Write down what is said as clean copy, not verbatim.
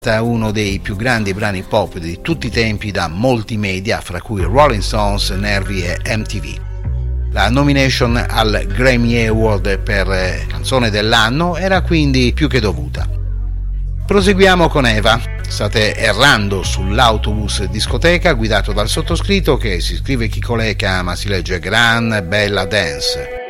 uno dei più grandi brani pop di tutti i tempi da molti media, fra cui Rolling Stones, Nervi e MTV. La nomination al Grammy Award per canzone dell'anno era quindi più che dovuta. Proseguiamo con Eva. State errando sull'autobus discoteca guidato dal sottoscritto che si scrive Chicoleca ma si legge Gran Bella Dance.